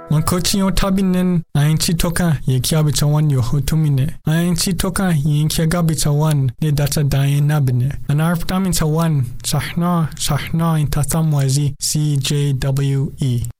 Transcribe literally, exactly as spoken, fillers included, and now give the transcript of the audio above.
Mankochi yo tabinen ainchi toka ye kiabi chawan yo hotumine. Ainchi toka ye kiagabi chawan ne data dayen nabine. Anarptamin chawan shahna shahna in tatamwazi C J W E.